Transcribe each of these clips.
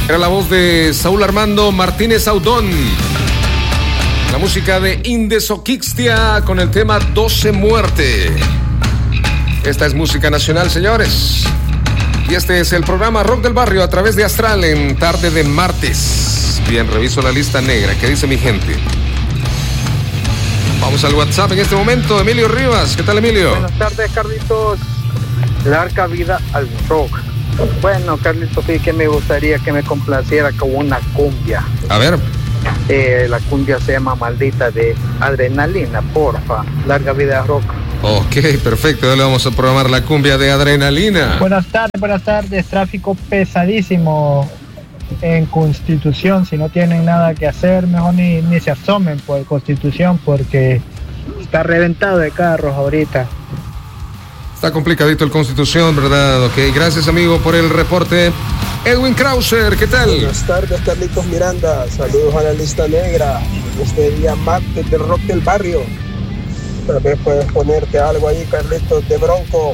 Era la voz de Saúl Armando Martínez Audón. La música de Indesoquixtia con el tema 12 Muerte. Esta es música nacional, señores. Y este es el programa Rock del Barrio a través de Astral en tarde de martes. Bien, reviso la lista negra. ¿Qué dice mi gente? Vamos al WhatsApp en este momento. Emilio Rivas. ¿Qué tal, Emilio? Buenas tardes, Carlitos. Larga vida al rock. Bueno, Carlitos, sí que me gustaría que me complaciera con una cumbia. A ver. La cumbia se llama Maldita de Adrenalina, porfa. Larga vida al rock. Ok, perfecto. Ya le vamos a programar la cumbia de Adrenalina. Buenas tardes. Tráfico pesadísimo en Constitución. Si no tienen nada que hacer, mejor ni se asomen por Constitución porque está reventado de carros ahorita. Está complicadito el Constitución, ¿verdad? Ok, gracias, amigo, por el reporte. Edwin Krauser, ¿qué tal? Buenas tardes, Carlitos Miranda. Saludos a la lista negra. Este día martes del Rock del Barrio. Tal vez puedes ponerte algo ahí, Carlitos, de Bronco.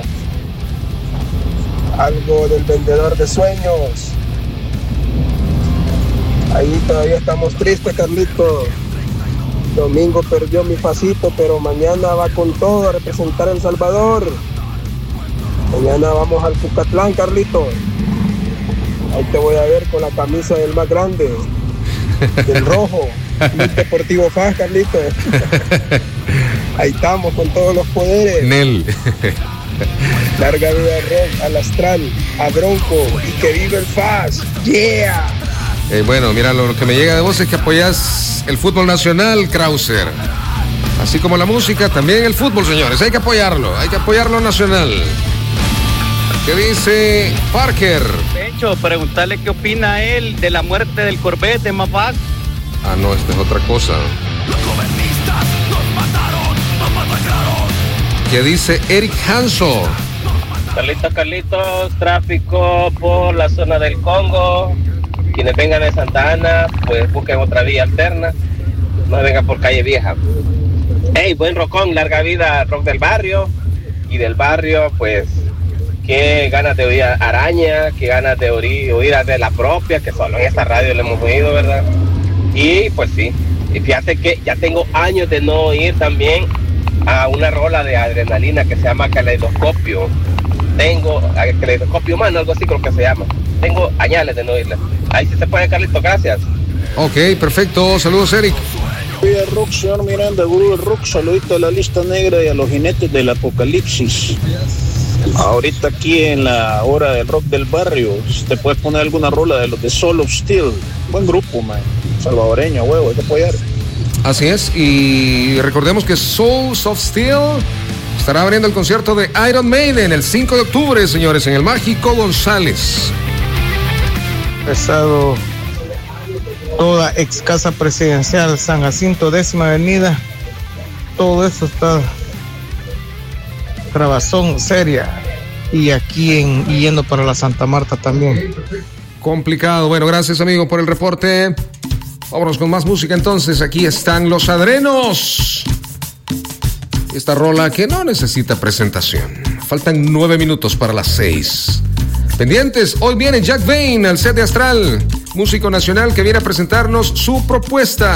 Algo del Vendedor de Sueños. Ahí todavía estamos tristes, Carlitos. Domingo perdió mi pasito, pero mañana va con todo a representar a El Salvador. Mañana vamos al Cucatlán, Carlitos. Ahí te voy a ver con la camisa del más grande, del rojo, Club Deportivo FAS, Carlitos. Ahí estamos con todos los poderes. Nel. Larga vida al rock, al Astral, a Bronco y que vive el FAS. ¡Yeah! Bueno, mira, lo que me llega de vos es que apoyás el fútbol nacional, Krauser. Así como la música, también el fútbol, señores. Hay que apoyarlo nacional. ¿Qué dice Parker? Pecho, preguntarle qué opina él de la muerte del Corvette de Mafaz. Ah, no, esta es otra cosa. Los gobernistas nos mataron, nos masacraron. ¿Qué dice Eric Hanso? Carlitos, tráfico por la zona del Congo. Quienes vengan de Santa Ana, pues busquen otra vía alterna. No vengan por calle vieja. Hey, buen rocón, larga vida, rock del barrio. Y del barrio, pues, qué ganas de oír Araña, qué ganas de oír de la propia, que solo en esta radio le hemos oído, ¿verdad? Y pues sí, y fíjate que ya tengo años de no oír también a una rola de Adrenalina que se llama Caleidoscopio. Caleidoscopio humano, algo así creo que se llama. Tengo añales de no oírla. Ahí sí se puede, Carlitos, gracias. Ok, perfecto. Saludos, Eric. Vida Rock, señor Miranda, Gurú del Rock, saludito a la lista negra y a los jinetes del apocalipsis. Ahorita aquí en la hora del Rock del Barrio, te puedes poner alguna rola de los de Soul of Steel. Buen grupo, man. Salvadoreño, huevo, hay que apoyar. Así es, y recordemos que Souls of Steel estará abriendo el concierto de Iron Maiden el 5 de octubre, señores, en el Mágico González. Pesado, toda ex casa presidencial, San Jacinto, 10ª Avenida, todo eso está trabazón seria, y aquí yendo para la Santa Marta también. Complicado. Bueno, gracias, amigo, por el reporte. Vámonos con más música entonces. Aquí están Los Adrenos. Esta rola que no necesita presentación. Faltan 9 minutos para las 6. Pendientes, hoy viene Jack Vane al set de Astral, músico nacional que viene a presentarnos su propuesta.